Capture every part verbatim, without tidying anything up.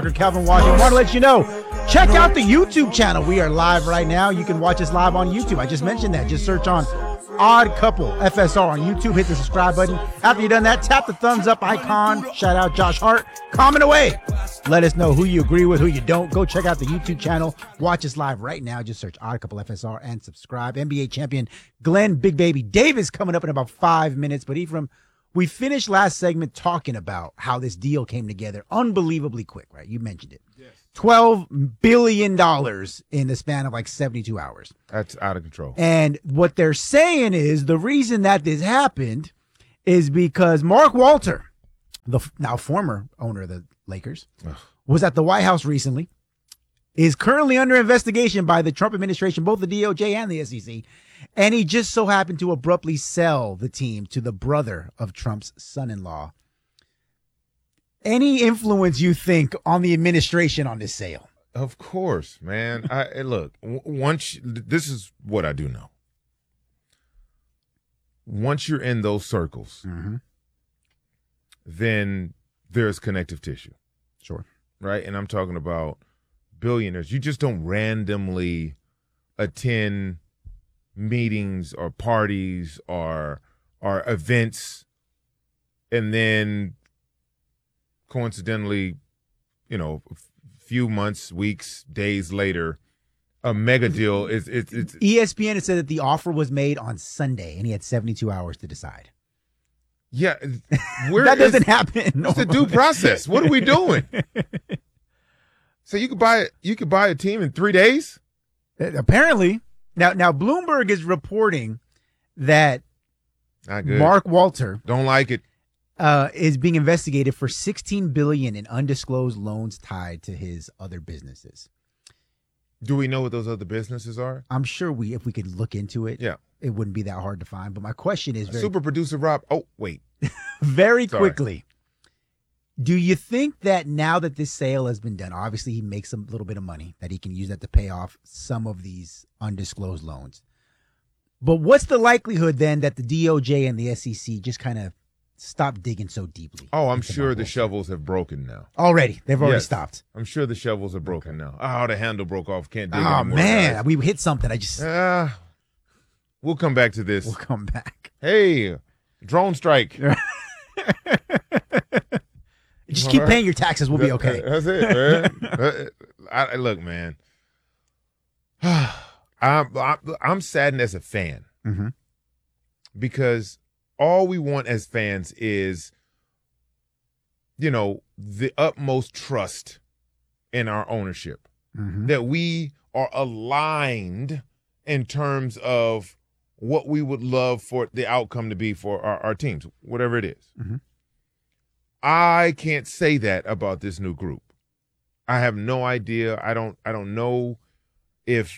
Calvin Washington. Want to let you know, check out the YouTube channel. We are live right now. You can watch us live on YouTube. I just mentioned that. Just search on Odd Couple F S R on YouTube. Hit the subscribe button. After you've done that, tap the thumbs up icon. Shout out Josh Hart. Comment away. Let us know who you agree with, who you don't. Go check out the YouTube channel. Watch us live right now. Just search Odd Couple F S R and subscribe. N B A champion Glenn Big Baby Davis coming up in about five minutes. But Ephraim, we finished last segment talking about how this deal came together unbelievably quick, right? You mentioned it. Yes. twelve billion dollars in the span of like seventy-two hours. That's out of control. And what they're saying is the reason that this happened is because Mark Walter, the now former owner of the Lakers, Ugh. was at the White House recently, is currently under investigation by the Trump administration, both the D O J and the S E C. And he just so happened to abruptly sell the team to the brother of Trump's son-in-law. Any influence you think on the administration on this sale? Of course, man. I look, once this is what I do know. Once you're in those circles, mm-hmm. then there's connective tissue. Sure. Right? And I'm talking about billionaires. You just don't randomly attend meetings or parties or or events and then coincidentally, you know, a few months, weeks, days later, a mega deal is it's, it's E S P N had said that the offer was made on Sunday and he had seventy-two hours to decide. Yeah, where that doesn't is, happen. What's the due process? What are we doing? So you could buy you could buy a team in three days? Apparently. Now, now Bloomberg is reporting that Not good. Mark Walter don't like it. Uh, is being investigated for sixteen billion dollars in undisclosed loans tied to his other businesses. Do we know what those other businesses are? I'm sure we, if we could look into it, yeah, it wouldn't be that hard to find. But my question is, very, super producer Rob. Oh, wait, very Sorry. quickly. Do you think that now that this sale has been done, obviously he makes a little bit of money that he can use that to pay off some of these undisclosed loans. But what's the likelihood then that the D O J and the S E C just kind of stop digging so deeply? Oh, I'm sure the shovels have broken now. Already. They've already yes. stopped. I'm sure the shovels are broken now. Oh, the handle broke off. Can't dig oh, anymore. Oh, man. Guys. We hit something. I just... Uh, we'll come back to this. We'll come back. Hey, drone strike. Just keep paying your taxes. We'll be okay. That's it, man. I, look, man. I'm, I'm, I'm saddened as a fan mm-hmm. because all we want as fans is, you know, the utmost trust in our ownership, mm-hmm. that we are aligned in terms of what we would love for the outcome to be for our, our teams, whatever it is. Mm-hmm. I can't say that about this new group. I have no idea. I don't I don't know if,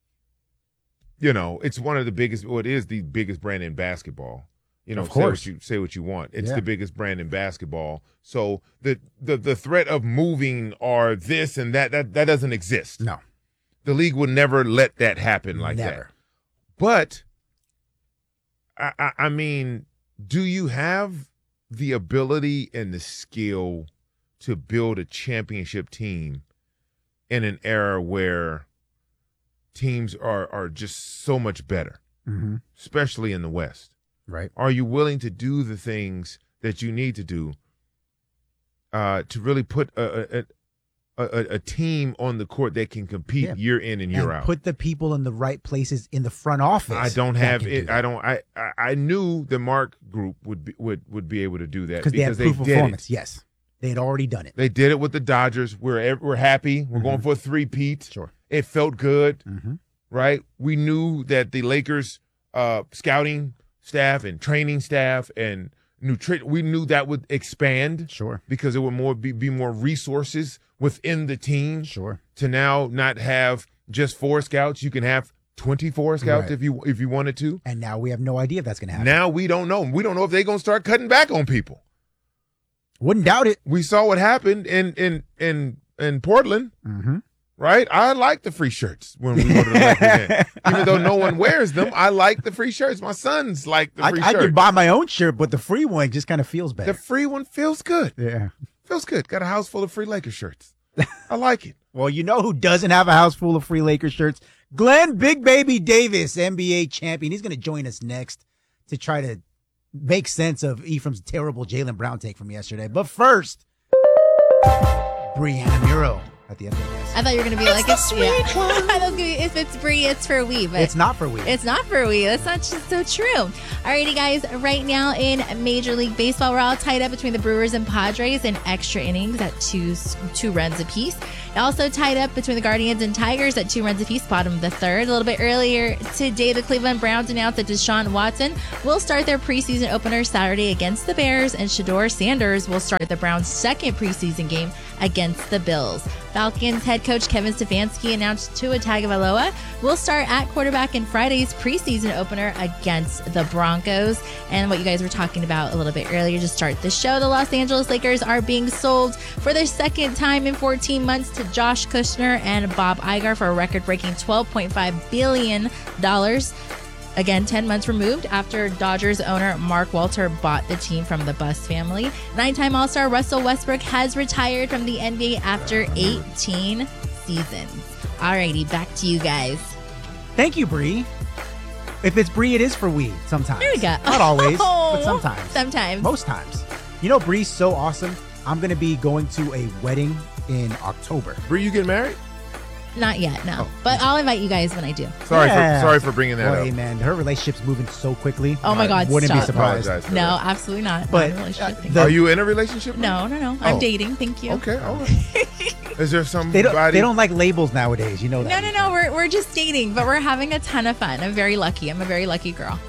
you know, it's one of the biggest, well, it is the biggest brand in basketball. You know, of course. Say what you, say what you want. It's yeah. the biggest brand in basketball. So the, the the threat of moving or this and that, that, that doesn't exist. No. The league would never let that happen like never. that. But, I, I, I mean, do you have the ability and the skill to build a championship team in an era where teams are are just so much better, mm-hmm. especially in the West? Right. Are you willing to do the things that you need to do uh, to really put a, a, a, a team on the court that can compete yeah. year in and year and out? Put the people in the right places in the front office. I don't have it. Do I don't. I, I I knew the Mark Group would be would would be able to do that because they had proof they of did performance. It. Yes, they had already done it. They did it with the Dodgers. We're we're happy. We're mm-hmm. going for a three-peat. Sure, it felt good, mm-hmm. right? We knew that the Lakers uh, scouting staff and training staff and nutri- we knew that would expand. Sure, because there would more be, be more resources within the team. Sure, to now not have just four scouts, you can have twenty-four scouts right. if you if you wanted to. And now we have no idea if that's going to happen. Now we don't know. We don't know if they're going to start cutting back on people. Wouldn't doubt it. We saw what happened in in in in Portland. Mm-hmm. Right? I like the free shirts when we go to the Lakers game. Even though no one wears them, I like the free shirts. My sons like the free I, I shirt. could buy my own shirt, but the free one just kind of feels better. The free one feels good. Yeah. Feels good. Got a house full of free Lakers shirts. I like it. Well, you know who doesn't have a house full of free Lakers shirts? Glenn Big Baby Davis, N B A champion. He's going to join us next to try to make sense of Ephraim's terrible Jaylen Brown take from yesterday. But first, Brianna Muro at the F A S. I thought you were going to be like, it's, yeah. I thought it was gonna be, if it's Bree, it's for we. But it's not for we. It's not for we. That's not just so true. Alrighty, guys. Right now in Major League Baseball, we're all tied up between the Brewers and Padres in extra innings at two two runs apiece. Also tied up between the Guardians and Tigers at two runs apiece, bottom of the third. A little bit earlier today, the Cleveland Browns announced that Deshaun Watson will start their preseason opener Saturday against the Bears, and Shedeur Sanders will start the Browns' second preseason game against the Bills. Falcons head coach Kevin Stefanski announced Tua Tagovailoa will start at quarterback in Friday's preseason opener against the Broncos. And what you guys were talking about a little bit earlier to start the show, the Los Angeles Lakers are being sold for their second time in fourteen months to Josh Kushner and Bob Iger for a record-breaking twelve point five billion dollars. Again, ten months removed after Dodgers owner Mark Walter bought the team from the Buss family. Nine-time All-Star Russell Westbrook has retired from the N B A after eighteen seasons. Alrighty, back to you guys. Thank you, Bree. If it's Bree, it is for we sometimes. There we go. Not always, Oh, but sometimes. Sometimes. Most times. You know, Bree's so awesome. I'm going to be going to a wedding in October. Bree, you getting married? Not yet, no. Oh. But I'll invite you guys when I do. Sorry Yeah. for sorry for bringing that Boy, up. hey, man, her relationship's moving so quickly. Oh my God, Wouldn't stop. be surprised. Apologize for No, that. absolutely not. But, Not a relationship. uh, Thank the- you. Are you in a relationship? no, no, no. I'm Oh. dating. Thank you. Okay. All right. Is there somebody? They don't, they don't like labels nowadays. You know No, that. no, no. We're, we're just dating, but we're having a ton of fun. I'm very lucky. I'm a very lucky girl.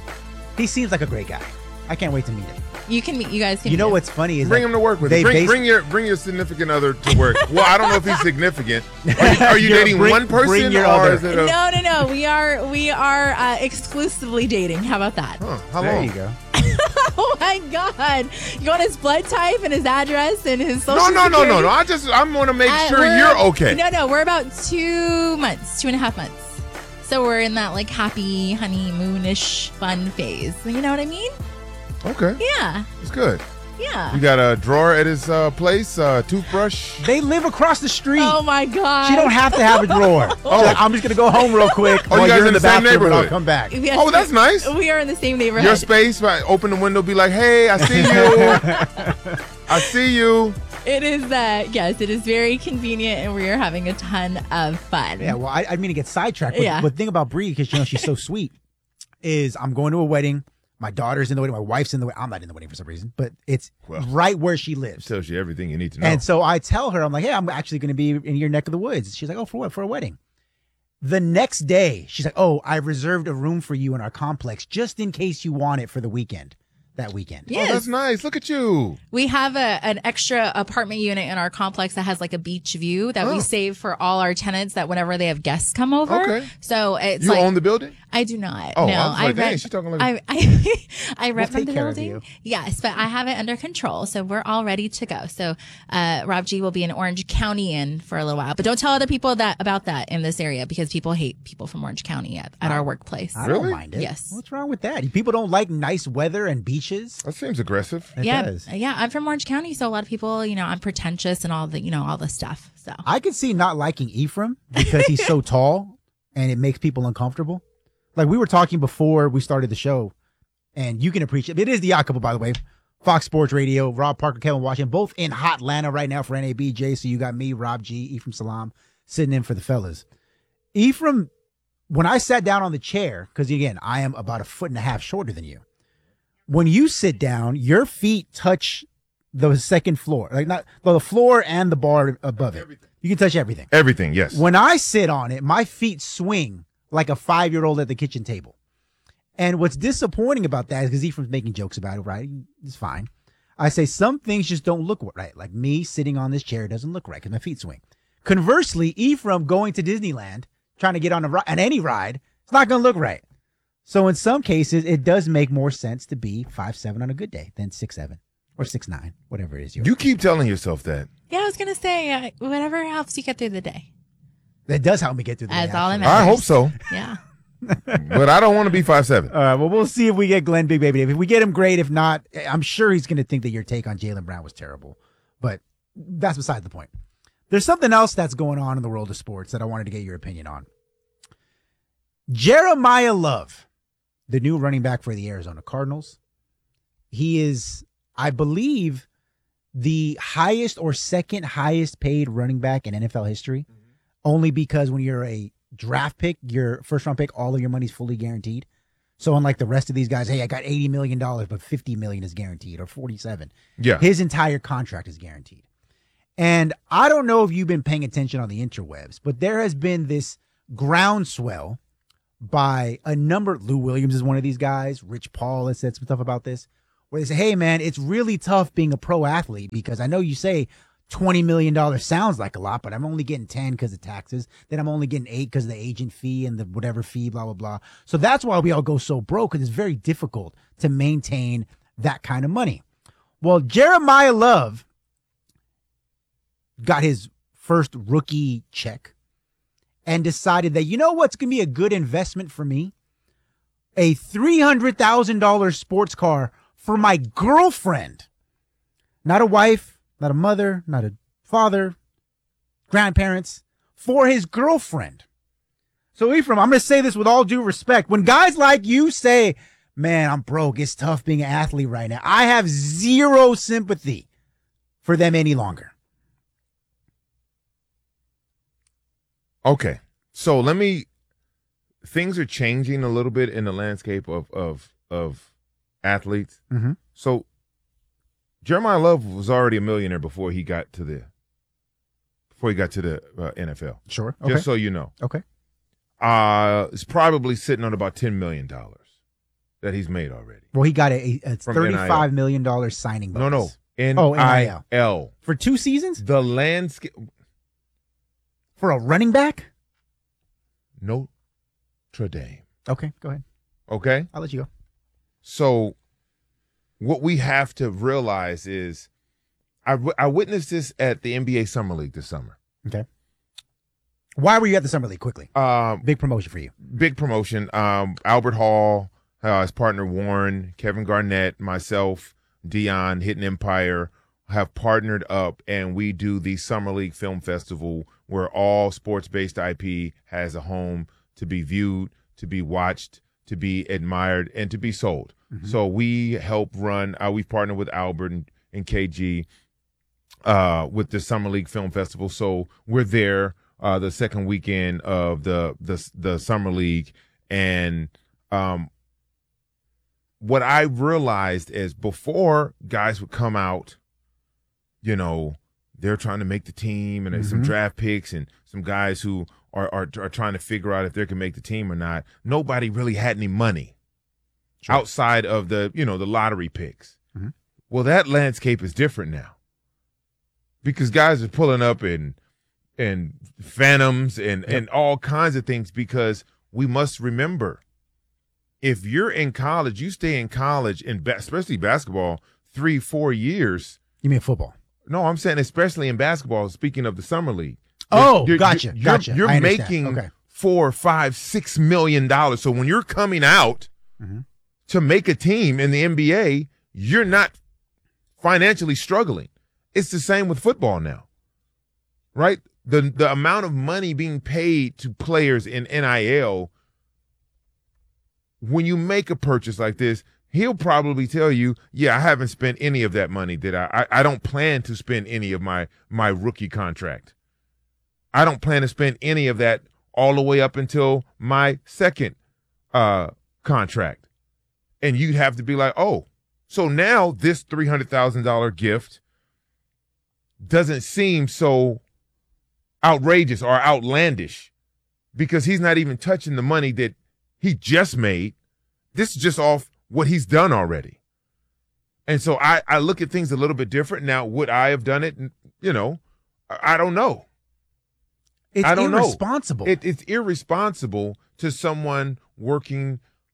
He seems like a great guy. I can't wait to meet him. You can meet. You guys can You know meet. what's funny is Bring that him to work with they you. Bring, base- bring your bring your significant other to work. Well, I don't know if he's significant. Are you, are you Yeah, dating bring- one person bring your or other. is it a? No, no, no. We are we are uh, exclusively dating. How about that? Huh, how There long? you go. Oh my God! You want his blood type and his address and his social No, no, no, security? no, no. I just I want to make Uh, sure we're- you're okay. No, no. We're about two months, two and a half months. So we're in that like happy honeymoonish fun phase. You know what I mean? Okay, Yeah, it's good. yeah. You got a drawer at his uh, place, uh, toothbrush. They live across the street. Oh my God! She don't have to have a drawer. Oh. She's like, I'm just gonna go home real quick. Oh, you while guys you're in the, the same bathroom, and I'll neighborhood? come back. Yes, Oh, that's nice. We are in the same neighborhood. Your space, right? Open the window, be like, "Hey, I see you. I see you." It is that. Yes, it is very convenient, and we are having a ton of fun. Yeah, well, I, I mean to get sidetracked. But, Yeah. but the thing about Bree, because you know she's so sweet, is I'm going to a wedding. My daughter's in the wedding. My wife's in the wedding. I'm not in the wedding for some reason, but it's Well, right where she lives. Tells you everything you need to know. And so I tell her, I'm like, hey, I'm actually going to be in your neck of the woods. She's like, oh, for what? For a wedding. The next day, she's like, oh, I reserved a room for you in our complex just in case you want it for the weekend. That weekend. Yes. Oh, that's nice. Look at you. We have a an extra apartment unit in our complex that has like a beach view that Oh. we save for all our tenants that whenever they have guests come over. Okay. So it's You like own the building? I do not. Oh, no, I was like, dang, rent. she's talking like- I I, I rent We'll from take the care of building. you. Yes, but I have it under control, so we're all ready to go. So, uh, Rob G will be in Orange County in for a little while, but don't tell other people that about that in this area because people hate people from Orange County at, at our workplace. I Really? don't mind it. Yes. What's wrong with that? People don't like nice weather and beaches. That seems aggressive. It yeah, does. yeah. I'm from Orange County, so a lot of people, you know, I'm pretentious and all the, you know, all the stuff. So I could see not liking Ephraim because he's so tall and it makes people uncomfortable. Like we were talking before we started the show, and you can appreciate it. Is the Yacht Couple, by the way. Fox Sports Radio, Rob Parker, Kevin Washington, both in hot Atlanta right now for N A B J. So you got me, Rob G, Ephraim Salam, sitting in for the fellas. Ephraim, when I sat down on the chair, because again, I am about a foot and a half shorter than you. When you sit down, your feet touch the second floor, like not well, the floor and the bar above it. You can touch everything. Everything, yes. When I sit on it, my feet swing like a five-year-old at the kitchen table. And what's disappointing about that is because Ephraim's making jokes about it, right? It's fine. I say some things just don't look right. Like me sitting on this chair doesn't look right because my feet swing. Conversely, Ephraim going to Disneyland, trying to get on a ri- on any ride, it's not going to look right. So in some cases, it does make more sense to be five seven on a good day than six seven or six nine, whatever it is. You're You keep telling yourself that. yeah, I was gonna say uh, whatever helps you get through the day. That does help me get through the That's day, all that actually. matters. I hope so, Yeah. but I don't want to be five seven. All right, well, we'll see if we get Glenn Big Baby Dave. If we get him, great. If not, I'm sure he's going to think that your take on Jaylen Brown was terrible. But that's beside the point. There's something else that's going on in the world of sports that I wanted to get your opinion on. Jeremiah Love, the new running back for the Arizona Cardinals. He is, I believe, the highest or second highest paid running back in N F L history. Mm-hmm. Only because when you're a draft pick, your first round pick, all of your money's fully guaranteed. So unlike the rest of these guys, hey, I got eighty million dollars, but fifty million dollars is guaranteed, or forty-seven. Yeah. His entire contract is guaranteed. And I don't know if you've been paying attention on the interwebs, but there has been this groundswell by a number. Lou Williams is one of these guys. Rich Paul has said some stuff about this, where they say, hey, man, it's really tough being a pro athlete because I know you say twenty million dollars sounds like a lot, but I'm only getting ten because of taxes. Then I'm only getting eight because of the agent fee and the whatever fee, blah, blah, blah. So that's why we all go so broke, because it's very difficult to maintain that kind of money. Well, Jeremiah Love got his first rookie check and decided that, you know what's going to be a good investment for me? A three hundred thousand dollars sports car for my girlfriend. Not a wife, not a mother, not a father, grandparents, for his girlfriend. So Ephraim, I'm going to say this with all due respect. When guys like you say, man, I'm broke, it's tough being an athlete right now, I have zero sympathy for them any longer. Okay, so let me, things are changing a little bit in the landscape of of of athletes. Mm-hmm. So Jeremiah Love was already a millionaire before he got to the before he got to the uh, N F L. Sure. Okay. Just so you know. Okay. Uh, it's probably sitting on about ten million dollars that he's made already. Well, he got a, a From thirty-five million dollars signing bonus. No, no. N Oh, N I I L. L. For two seasons? The landscape. For a running back? Notre Dame. Okay, go ahead. Okay? I'll let you go. So what we have to realize is I, I witnessed this at the N B A Summer League this summer. Okay. Why were you at the Summer League? Quickly. Um, Big promotion for you. Big promotion. Um, Albert Hall, uh, his partner Warren, Kevin Garnett, myself, Dion, Hidden Empire have partnered up, and we do the Summer League Film Festival where all sports-based I P has a home to be viewed, to be watched, to be admired, and to be sold. Mm-hmm. So we help run, uh, we've partnered with Albert and, and K G uh, with the Summer League Film Festival. So we're there uh, the second weekend of the, the, the Summer League. And um, what I realized is before guys would come out, you know, they're trying to make the team, and there's mm-hmm. some draft picks and some guys who are, are are trying to figure out if they can make the team or not. Nobody really had any money sure. outside of the, you know, the lottery picks. Mm-hmm. Well, that landscape is different now because guys are pulling up in in Phantoms and, yep. and all kinds of things, because we must remember, if you're in college, you stay in college, in ba- especially basketball, three, four years. You mean football? No, I'm saying especially in basketball, speaking of the Summer League. Oh, you're, gotcha, you're, gotcha. You're, you're making okay. four, five, six million dollars. So when you're coming out mm-hmm. to make a team in the N B A, you're not financially struggling. It's the same with football now, right? The the amount of money being paid to players in N I L, when you make a purchase like this, he'll probably tell you, yeah, I haven't spent any of that money. That I, I I don't plan to spend any of my my rookie contract. I don't plan to spend any of that all the way up until my second uh, contract. And you'd have to be like, oh, so now this three hundred thousand dollars gift doesn't seem so outrageous or outlandish because he's not even touching the money that he just made. This is just off what he's done already. And so I, I look at things a little bit different. Now, would I have done it? You know, I, I don't know. It's I don't irresponsible. know. It, it's irresponsible to someone working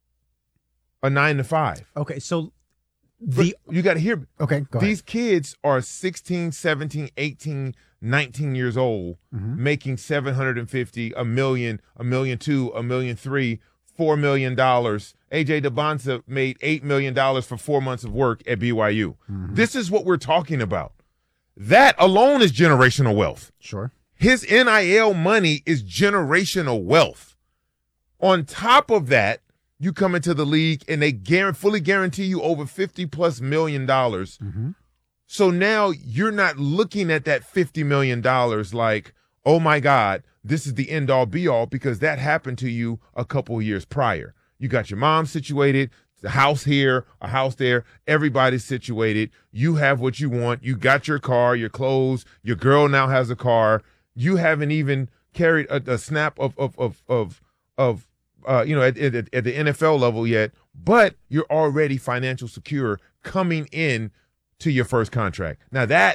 a nine to five. Okay, so the but you got to hear. Okay, go These ahead. kids are sixteen, seventeen, eighteen, nineteen years old, mm-hmm. making seven hundred fifty, a million, a million two, a million three, four million dollars. A J DeBonsa made eight million dollars for four months of work at B Y U. Mm-hmm. This is what we're talking about. That alone is generational wealth. Sure. His N I L money is generational wealth. On top of that, you come into the league and they guarantee, fully guarantee you over fifty plus million dollars. Mm-hmm. So now you're not looking at that fifty million dollars like, oh my God, this is the end all be all, because that happened to you a couple of years prior. You got your mom situated, the house here, a house there, everybody's situated. You have what you want. You got your car, your clothes, your girl now has a car. You haven't even carried a, a snap of, of, of, of, of uh, you know, at, at, at the N F L level yet, but you're already financial secure coming in to your first contract. Now that